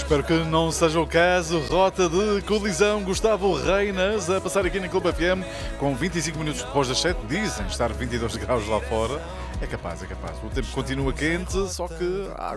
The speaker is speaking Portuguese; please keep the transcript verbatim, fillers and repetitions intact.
Espero que não seja o caso. Rota de colisão. Gustavo Reinas a passar aqui na Clube F M com vinte e cinco minutos depois das sete. Dizem estar vinte e dois graus lá fora. É capaz, é capaz. O tempo continua quente, só que a